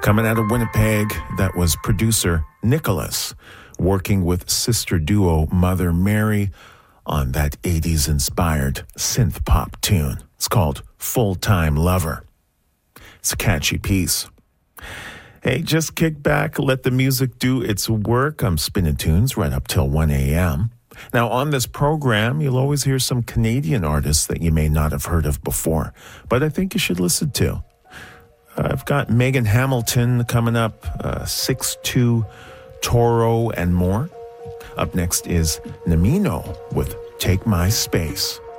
Coming out of Winnipeg, that was producer Nicholas, working with sister duo Mother Mary on that 80s-inspired synth-pop tune. It's called Full-Time Lover. It's a catchy piece. Hey, just kick back, let the music do its work. I'm spinning tunes right up till 1 a.m. Now, on this program, you'll always hear some Canadian artists that you may not have heard of before, but I think you should listen to. I've got Megan Hamilton coming up, 6'2", Toro, and more. Up next is Namino with Take My Space.